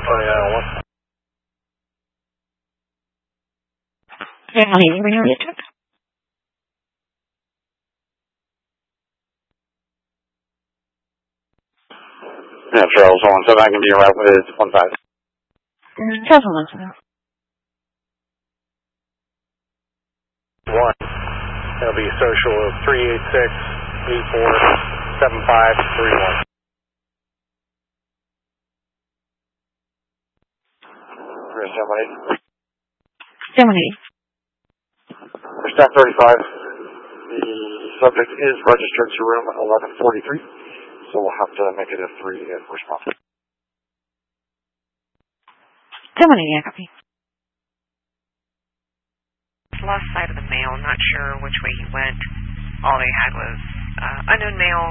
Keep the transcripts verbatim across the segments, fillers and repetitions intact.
Family eighty, Reno Region. Yeah, Charles one, so that can be around with one five. Charles one. One. That'll be social of three eight six, eight four, seven five, three one. seven eighty. For staff thirty-five, the subject is registered to room eleven forty-three, so we'll have to make it a three response. seven eighty, I copy. Lost sight of the male, not sure which way he went. All they had was uh, unknown male,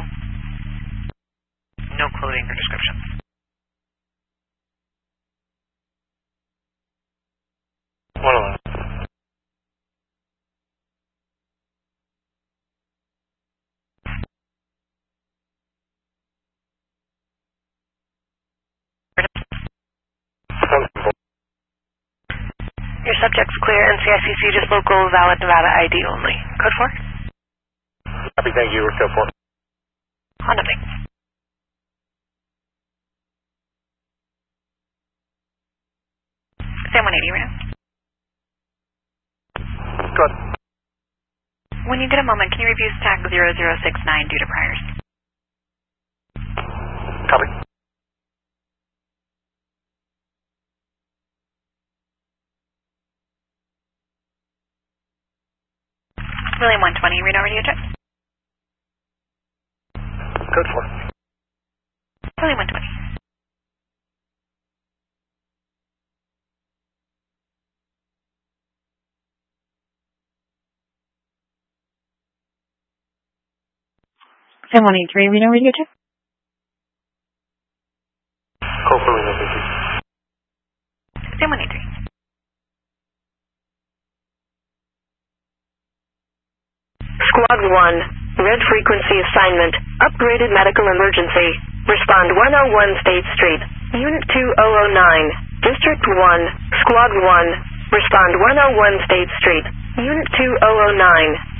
no clothing or description. One eleven. Your subject's clear, N C I C C, just local, valid Nevada I D only. Code four? Copy, thank you. Code four. Honda Mix. Sam one eighty, Reno. Good. When you get a moment, can you review stack zero zero six nine due to priors? Copy. William one twenty, Reno radio check. Code four. William one twenty. seven one eight three, Reno radio check. Code four, Reno three. seven one eight three. Squad one, red frequency assignment, upgraded medical emergency. Respond one oh one State Street, Unit two thousand nine, District one, Squad one. Respond one oh one State Street, Unit two thousand nine.